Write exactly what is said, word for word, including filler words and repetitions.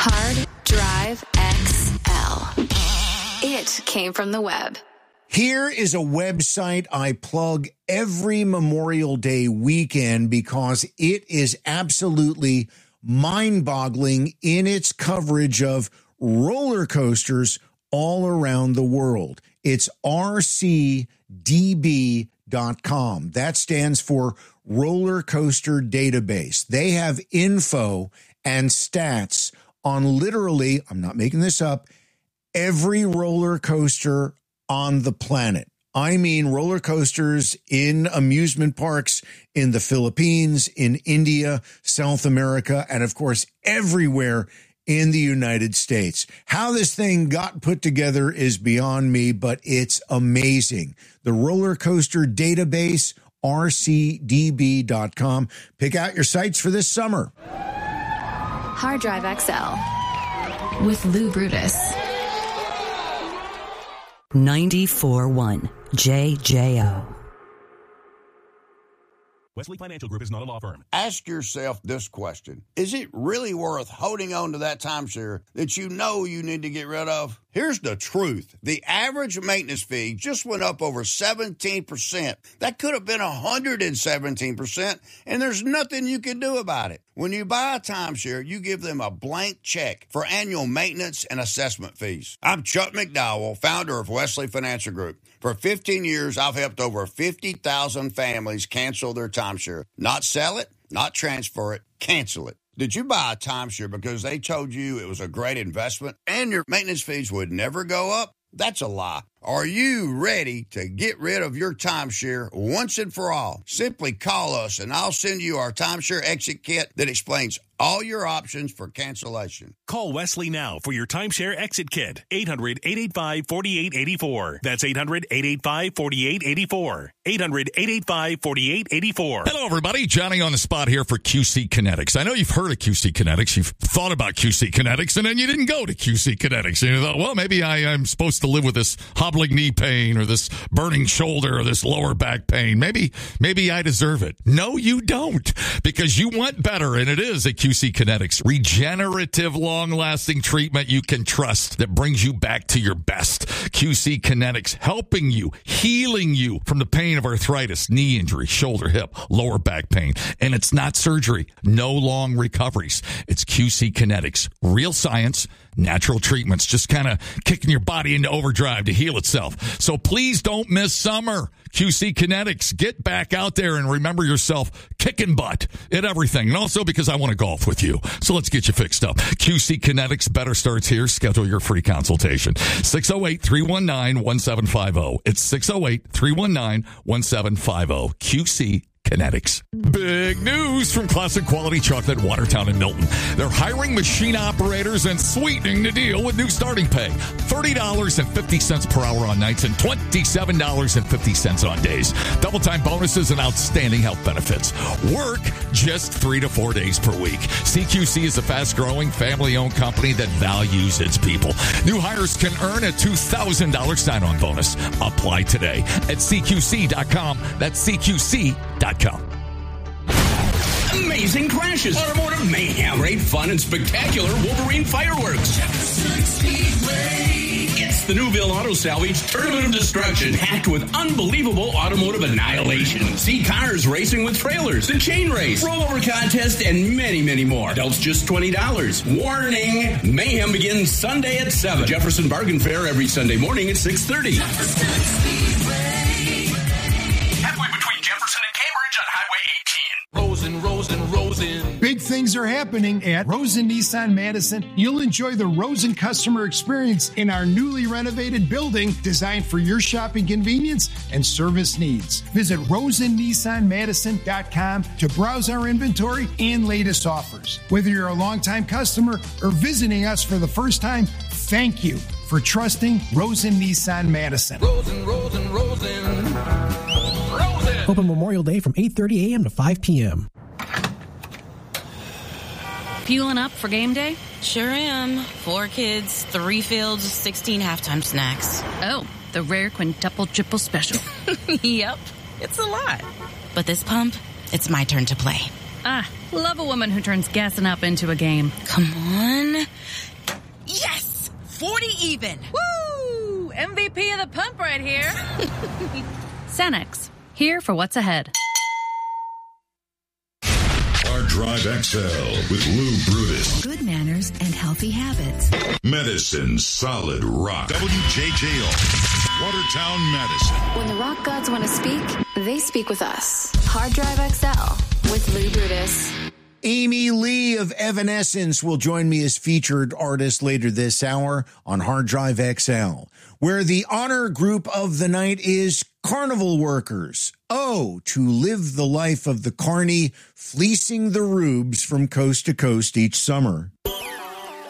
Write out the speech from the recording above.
Hard Drive X L. It came from the web. Here is a website I plug every Memorial Day weekend because it is absolutely mind-boggling in its coverage of roller coasters all around the world. It's R C D B dot com. That stands for Roller Coaster Database. They have info and stats on literally, I'm not making this up, every roller coaster on the planet. I mean roller coasters in amusement parks in the Philippines, in India, South America, and of course everywhere in the United States. How this thing got put together is beyond me, but it's amazing. The Roller Coaster Database, R C D B dot com. Pick out your sites for this summer. Hard Drive X L with Lou Brutus. ninety-four point one J J O. Wesley Financial Group is not a law firm. Ask yourself this question. Is it really worth holding on to that timeshare that you know you need to get rid of? Here's the truth. The average maintenance fee just went up over seventeen percent. That could have been one hundred seventeen percent, and there's nothing you can do about it. When you buy a timeshare, you give them a blank check for annual maintenance and assessment fees. I'm Chuck McDowell, founder of Wesley Financial Group. For fifteen years, I've helped over fifty thousand families cancel their timeshare. Not sell it, not transfer it, cancel it. Did you buy a timeshare because they told you it was a great investment and your maintenance fees would never go up? That's a lie. Are you ready to get rid of your timeshare once and for all? Simply call us and I'll send you our timeshare exit kit that explains all your options for cancellation. Call Wesley now for your timeshare exit kit. eight hundred, eight eight five, four eight eight four. That's eight hundred, eight eight five, four eight eight four. eight hundred, eight eight five, four eight eight four. Hello, everybody. Johnny on the spot here for Q C Kinetics. I know you've heard of Q C Kinetics. You've thought about Q C Kinetics, and then you didn't go to Q C Kinetics. And you thought, well, maybe I am supposed to live with this hobbling knee pain or this burning shoulder or this lower back pain. Maybe, maybe I deserve it. No, you don't, because you want better, and it is a Q C Kinetics. Regenerative, long-lasting treatment you can trust that brings you back to your best. Q C Kinetics, helping you, healing you from the pain of arthritis, knee injury, shoulder, hip, lower back pain. And it's not surgery. No long recoveries. It's Q C Kinetics. Real science, natural treatments, just kind of kicking your body into overdrive to heal itself. So please don't miss summer. Q C Kinetics, get back out there and remember yourself kicking butt at everything. And also because I want to golf with you. So let's get you fixed up. Q C Kinetics, better starts here. Schedule your free consultation. six oh eight, three one nine, one seven five oh. It's six oh eight, three one nine, one seven five oh. Q C Kinetics. Big news from Classic Quality Chocolate, Watertown and Milton. They're hiring machine operators and sweetening the deal with new starting pay. thirty dollars and fifty cents per hour on nights and twenty-seven dollars and fifty cents on days. Double time bonuses and outstanding health benefits. Work just three to four days per week. C Q C is a fast-growing, family-owned company that values its people. New hires can earn a two thousand dollars sign-on bonus. Apply today at C Q C dot com. That's C Q C dot com. Amazing crashes, automotive mayhem, great fun, and spectacular Wolverine fireworks. It's the Newville Auto Salvage Tournament of Destruction, packed with unbelievable automotive annihilation. See cars racing with trailers, the chain race, rollover contest, and many, many more. Adults just twenty dollars. Warning, mayhem begins Sunday at seven. Jefferson Bargain Fair every Sunday morning at six thirty. Halfway between Jefferson and Cambridge on Highway eighteen. Rosen, Rosen, Rosen. Big things are happening at Rosen Nissan Madison. You'll enjoy the Rosen customer experience in our newly renovated building designed for your shopping convenience and service needs. Visit rosen nissan madison dot com to browse our inventory and latest offers. Whether you're a longtime customer or visiting us for the first time, thank you for trusting Rosen Nissan Madison. Rosen, Rosen, Rosen. Rosen. Open Memorial Day from eight thirty a.m. to five p.m. Fueling up for game day? Sure am. Four kids, three fields, sixteen halftime snacks. Oh, the rare quintuple triple special. Yep, it's a lot. But this pump, it's my turn to play. Ah, love a woman who turns gassing up into a game. Come on. forty even. Woo! M V P of the pump right here. Cenex, here for what's ahead. Hard Drive X L with Lou Brutus. Good manners and healthy habits. Medicine Solid Rock. W J J O. Watertown, Madison. When the rock gods want to speak, they speak with us. Hard Drive X L with Lou Brutus. Amy Lee of Evanescence will join me as featured artist later this hour on Hard Drive X L, where the honor group of the night is Carnival Workers. Oh, to live the life of the carny, fleecing the rubes from coast to coast each summer.